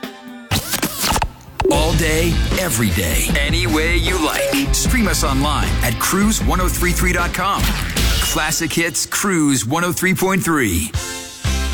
All day, every day, any way you like. Stream us online at cruise1033.com. Classic Hits Cruise 103.3.